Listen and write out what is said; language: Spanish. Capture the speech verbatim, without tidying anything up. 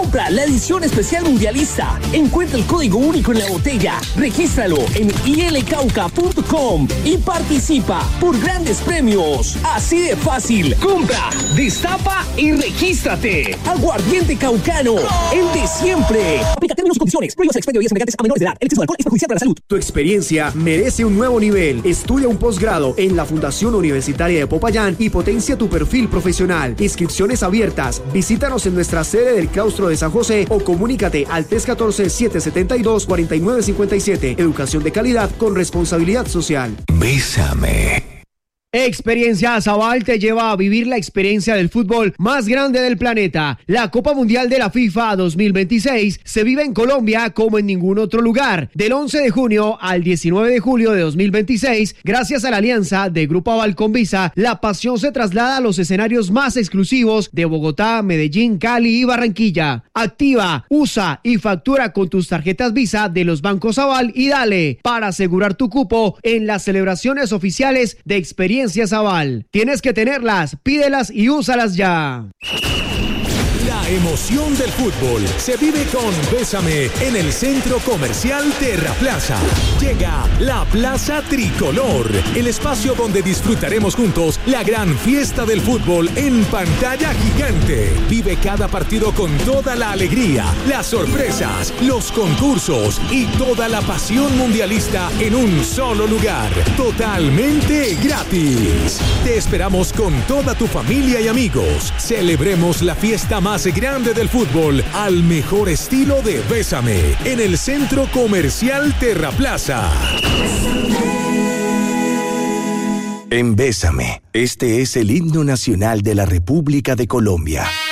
Compra la edición especial mundialista. Encuentra el código único en la botella. Regístralo en i l cauca punto com y participa por grandes premios. Así de fácil. Compra, destapa y regístrate. Aguardiente Caucano, el de siempre. Aplica términos y condiciones. Prohíbas el expendio de bebidas embriagantes a menores de edad. El exceso de alcohol es perjudicial para la salud. Tu experiencia merece un nuevo nivel. Estudia un posgrado en la Fundación Universitaria de Popayán y potencia tu perfil profesional. Inscripciones abiertas. Visítanos en nuestra sede del Claustro de San José o comunícate al tres uno cuatro, siete siete dos, cuatro nueve cinco siete. Educación de calidad con responsabilidad social. Bésame. Experiencia Azabal te lleva a vivir la experiencia del fútbol más grande del planeta. La Copa Mundial de la FIFA dos mil veintiséis se vive en Colombia como en ningún otro lugar. Del once de junio al diecinueve de julio de dos mil veintiséis, gracias a la alianza de Grupo Aval con Visa, la pasión se traslada a los escenarios más exclusivos de Bogotá, Medellín, Cali y Barranquilla. Activa, usa y factura con tus tarjetas Visa de los bancos Aval y Dale para asegurar tu cupo en las celebraciones oficiales de Experiencia Aval. Tienes que tenerlas, pídelas y úsalas ya. La emoción del fútbol se vive con Bésame en el Centro Comercial Terraplaza. Llega la Plaza Tricolor, el espacio donde disfrutaremos juntos la gran fiesta del fútbol en pantalla gigante. Vive cada partido con toda la alegría, las sorpresas, los concursos y toda la pasión mundialista en un solo lugar, totalmente gratis. Te esperamos con toda tu familia y amigos. Celebremos la fiesta más grande del fútbol al mejor estilo de Bésame en el Centro Comercial Terraplaza. En Bésame, este es el himno nacional de la República de Colombia.